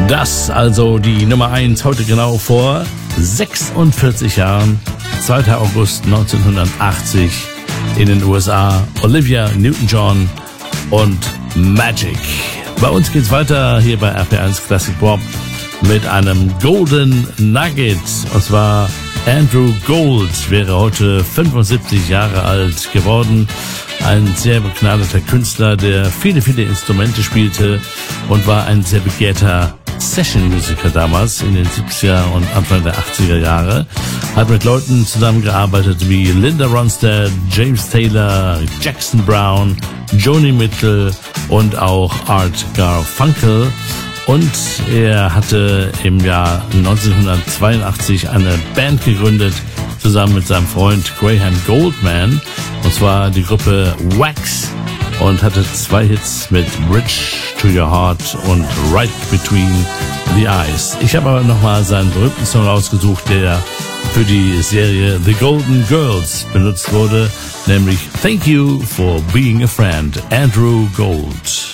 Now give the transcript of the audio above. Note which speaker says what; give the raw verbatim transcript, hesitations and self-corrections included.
Speaker 1: Das also die Nummer eins heute genau vor sechsundvierzig Jahren, zweiter August neunzehnhundertachtzig in den U S A. Olivia Newton-John und Magic. Bei uns geht's weiter hier bei R P eins Classic Pop mit einem Golden Nugget. Und zwar Andrew Gold wäre heute fünfundsiebzig Jahre alt geworden. Ein sehr begnadeter Künstler, der viele, viele Instrumente spielte und war ein sehr begehrter Session-Musiker damals in den siebziger und Anfang der achtziger Jahre. Hat mit Leuten zusammengearbeitet wie Linda Ronstadt, James Taylor, Jackson Brown, Joni Mitchell und auch Art Garfunkel. Und er hatte im Jahr neunzehnhundertzweiundachtzig eine Band gegründet, zusammen mit seinem Freund Graham Goldman, und zwar die Gruppe Wax, und hatte zwei Hits mit Bridge to Your Heart und Right Between the Eyes. Ich habe aber nochmal seinen berühmten Song rausgesucht, der für die Serie The Golden Girls benutzt wurde, nämlich Thank You for Being a Friend, Andrew Gold.